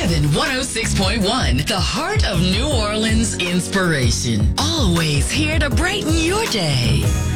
Heaven 106.1, the heart of New Orleans inspiration. Always here to brighten your day.